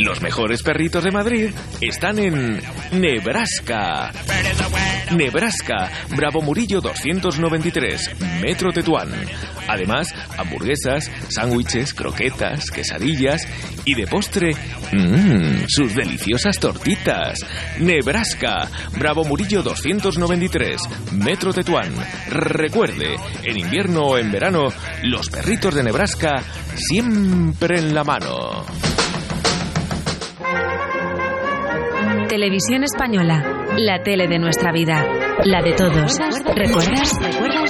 Los mejores perritos de Madrid están en Nebraska. Nebraska, Bravo Murillo 293, Metro Tetuán. Además, hamburguesas, sándwiches, croquetas, quesadillas y de postre, sus deliciosas tortitas. Nebraska, Bravo Murillo 293, Metro Tetuán. Recuerde, en invierno o en verano, los perritos de Nebraska siempre en la mano. Televisión Española, la tele de nuestra vida, la de todos. ¿Recuerdas?